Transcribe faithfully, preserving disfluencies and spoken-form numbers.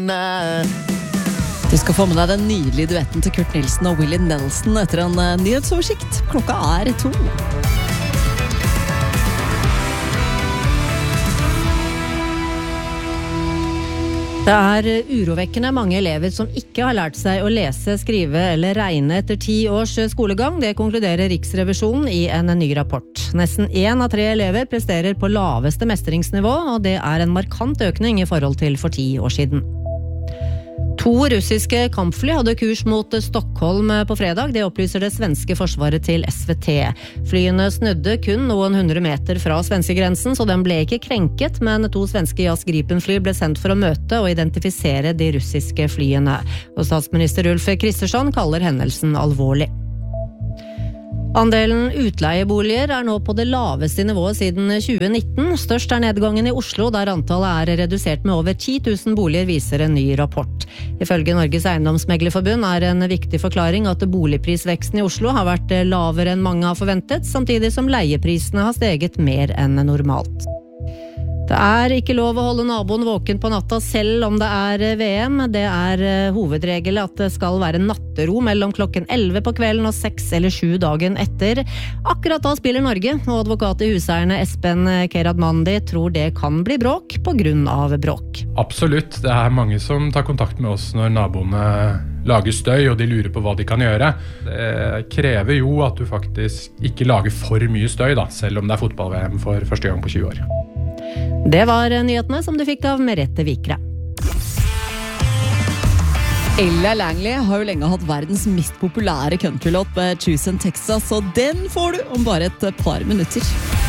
Du skal få med deg den nydelige duetten til Kurt Nilsen og Willie Nelson etter en nyhetsoversikt. Klokka er to. Det er urovekkende mange elever som ikke har lært seg å lese, skrive eller regne etter ti års skolegang. Det konkluderer Riksrevisjonen i en ny rapport. Nesten en av tre elever presterer på laveste mestringsnivå, og det er en markant økning i forhold til for ti år siden. To russiske kampfly hadde kurs mot Stockholm på fredag, det opplyser det svenske forsvaret til S V T. Flyene snudde kun noen hundre meter fra svenskegrensen, så den ble ikke krenket, men to svenske Jas Gripen-fly ble sendt for å møte og identifisere de russiske flyene. Og statsminister Ulf Kristersson kaller hendelsen alvorlig. Andelen utleieboliger er nå på det laveste nivået siden tjue nitten. Størst er nedgangen i Oslo, der antallet er redusert med over ti tusen boliger, viser en ny rapport. Ifølge Norges Eiendomsmeglerforbund er en viktig forklaring at boligprisveksten i Oslo har vært lavere enn mange har forventet, samtidig som leieprisene har steget mer enn normalt. Det er ikke lov å holde naboen våken på natta selv om det er V M. Det er hovedregel at det skal være nattero mellom klokken elleve på kvelden og seks eller sju dagen etter. Akkurat da spiller Norge, og advokat i huseierne Espen Keradmandi tror det kan bli bråk på grunn av bråk. Absolutt. Det er mange som tar kontakt med oss når naboene lager støy, og de lurer på hva de kan gjøre. Det krever jo at du faktisk ikke lager for mye støy, da, selv om det er fotball-V M for første gang på tjue år. Det var nyhetene som du fikk av Merete Vikre. Ella Langley har jo lenge hatt verdens mest populære countrylåt med Choose in Texas, og den får du om bare et par minutter.